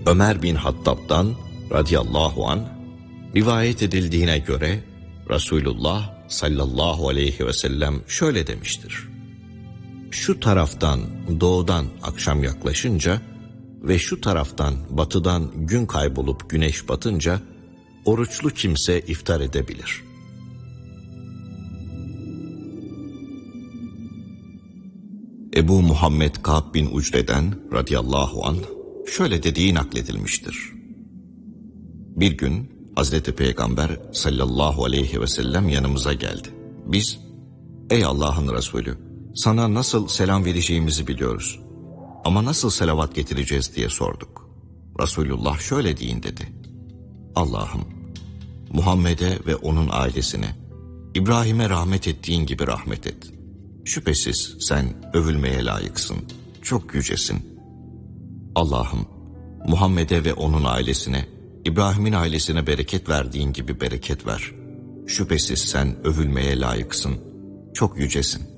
Ömer bin Hattab'dan radıyallahu anh rivayet edildiğine göre Resulullah sallallahu aleyhi ve sellem şöyle demiştir: şu taraftan doğudan akşam yaklaşınca ve şu taraftan batıdan gün kaybolup güneş batınca oruçlu kimse iftar edebilir. Ebu Muhammed Ka'b bin Ucre'den radıyallahu anh şöyle dediği nakledilmiştir: bir gün Hazreti Peygamber sallallahu aleyhi ve sellem yanımıza geldi. Biz, ey Allah'ın Resulü, sana nasıl selam vereceğimizi biliyoruz ama nasıl selavat getireceğiz diye sorduk. Resulullah şöyle deyin dedi: Allah'ım, Muhammed'e ve onun ailesine, İbrahim'e rahmet ettiğin gibi rahmet et. Şüphesiz sen övülmeye layıksın, çok yücesin. Allah'ım, Muhammed'e ve onun ailesine, İbrahim'in ailesine bereket verdiğin gibi bereket ver. Şüphesiz sen övülmeye layıksın, çok yücesin.